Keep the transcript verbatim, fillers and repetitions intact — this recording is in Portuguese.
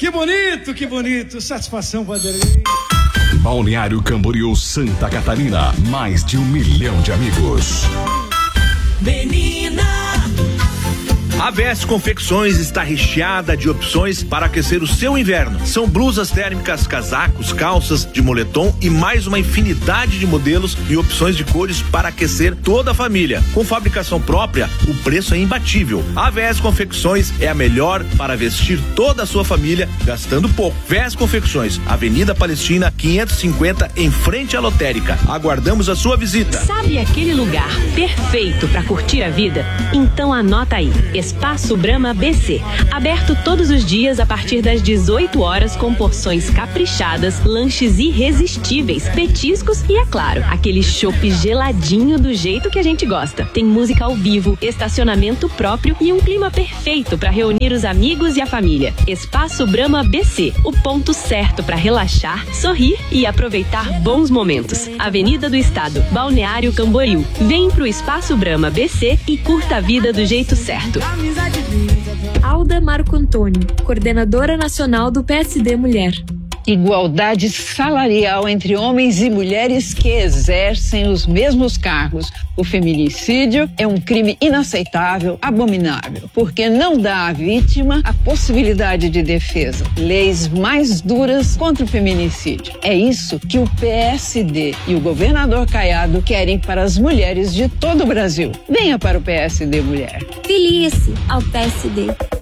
Que bonito, que bonito. Satisfação, Vanderlei. Balneário Camboriú, Santa Catarina. Mais de um milhão de amigos. Menina. A Veste Confecções está recheada de opções para aquecer o seu inverno. São blusas térmicas, casacos, calças de moletom e mais uma infinidade de modelos e opções de cores para aquecer toda a família. Com fabricação própria, o preço é imbatível. A Veste Confecções é a melhor para vestir toda a sua família, gastando pouco. Veste Confecções, Avenida Palestina, quinhentos e cinquenta, em frente à lotérica. Aguardamos a sua visita. Sabe aquele lugar perfeito para curtir a vida? Então anota aí. Espaço Brahma B C, aberto todos os dias a partir das dezoito horas com porções caprichadas, lanches irresistíveis, petiscos e, é claro, aquele chopp geladinho do jeito que a gente gosta. Tem música ao vivo, estacionamento próprio e um clima perfeito para reunir os amigos e a família. Espaço Brahma B C, o ponto certo para relaxar, sorrir e aproveitar bons momentos. Avenida do Estado, Balneário Camboriú. Vem pro Espaço Brahma B C e curta a vida do jeito certo. Alda Marco Antônio, coordenadora nacional do P S D Mulher. Igualdade salarial entre homens e mulheres que exercem os mesmos cargos. O feminicídio é um crime inaceitável, abominável, porque não dá à vítima a possibilidade de defesa. Leis mais duras contra o feminicídio. É isso que o P S D e o governador Caiado querem para as mulheres de todo o Brasil. Venha para o P S D Mulher. Filie-se ao P S D.